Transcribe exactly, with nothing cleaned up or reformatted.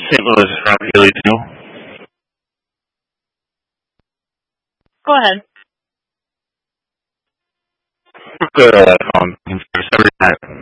Saint Louis is Rob Healy too. Go ahead. We're good at um, every night.